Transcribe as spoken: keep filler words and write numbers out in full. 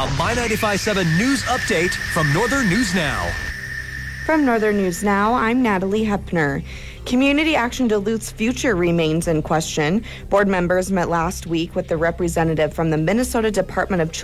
A My ninety-five point seven News Update from Northern News Now. From Northern News Now, I'm Natalie Hepner. Community Action Duluth's future remains in question. Board members met last week with the representative from the Minnesota Department of